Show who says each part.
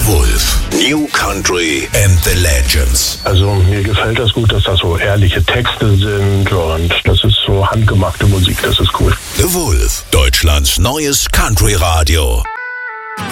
Speaker 1: Wolf. New Country and the Legends.
Speaker 2: Also mir gefällt das gut, dass das so ehrliche Texte sind und das ist so handgemachte Musik, das ist cool.
Speaker 1: The Wolf, Deutschlands neues Country-Radio.